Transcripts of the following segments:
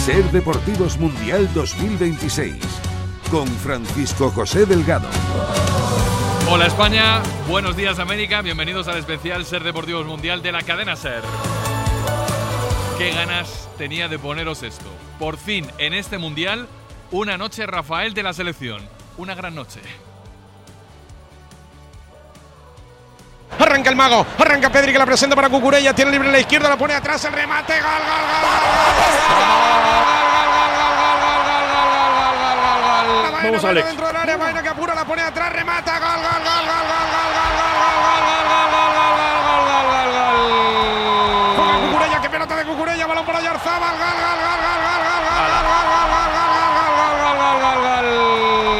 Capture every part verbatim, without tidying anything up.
Ser Deportivos Mundial dos mil veintiséis con Francisco José Delgado. Hola España, buenos días América, bienvenidos al especial Ser Deportivos Mundial de la cadena Ser. Qué ganas tenía de poneros esto. Por fin, en este Mundial, una noche Rafael de la selección. Una gran noche. Arranca el mago, arranca Pedri que la presenta para Cucurella, tiene libre en la izquierda, la pone atrás, el remate, gol, gol, gol, gol. Vamos, Alex. Dentro del área, Baena que apura, la pone atrás, remata, gol, gol, gol, gol, gol, gol, gol, gol, gol, gol, gol, gol, gol, gol. Juega Cucurella, qué pelota de Cucurella, balón para Oyarzabal, gol, gol, gol, gol, gol, gol, gol, gol, gol, gol, gol, gol.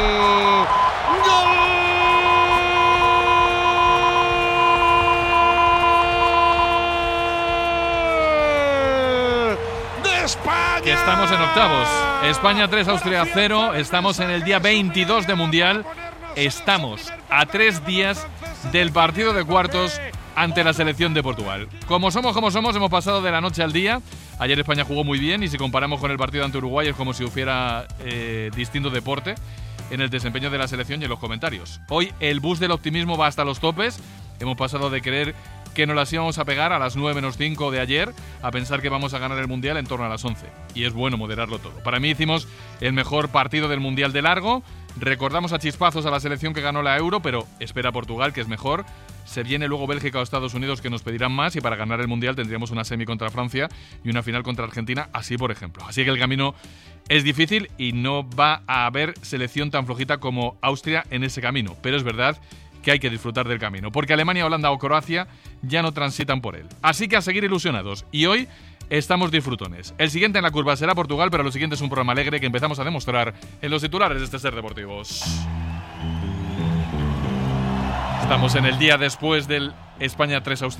Que estamos en octavos. España tres, Austria cero. Estamos en el día veintidós de Mundial. Estamos a tres días del partido de cuartos ante la selección de Portugal. Como somos, como somos, hemos pasado de la noche al día. Ayer España jugó muy bien y si comparamos con el partido ante Uruguay es como si hubiera eh, distinto deporte en el desempeño de la selección y en los comentarios. Hoy el bus del optimismo va hasta los topes. Hemos pasado de creer que nos las íbamos a pegar a las nueve menos cinco de ayer a pensar que vamos a ganar el Mundial en torno a las once. Y es bueno moderarlo todo. Para mí hicimos el mejor partido del Mundial de largo. Recordamos a chispazos a la selección que ganó la Euro, pero espera Portugal, que es mejor. Se viene luego Bélgica o Estados Unidos, que nos pedirán más, y para ganar el Mundial tendríamos una semi contra Francia y una final contra Argentina, así por ejemplo. Así que el camino es difícil y no va a haber selección tan flojita como Austria en ese camino. Pero es verdad que hay que disfrutar del camino, porque Alemania, Holanda o Croacia ya no transitan por él. Así que a seguir ilusionados. Y hoy estamos disfrutones. El siguiente en la curva será Portugal, pero lo siguiente es un programa alegre que empezamos a demostrar en los titulares de este Ser Deportivos. Estamos en el día después del España tres, Austria